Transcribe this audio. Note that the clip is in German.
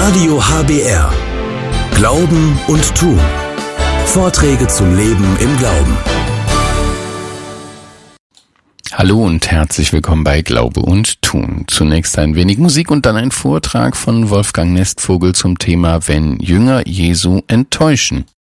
Radio HBR. Glauben und Tun. Vorträge zum Leben im Glauben. Hallo und herzlich willkommen bei Glaube und Tun. Zunächst ein wenig Musik und dann ein Vortrag von Wolfgang Nestvogel zum Thema Wenn Jünger Jesu enttäuschen.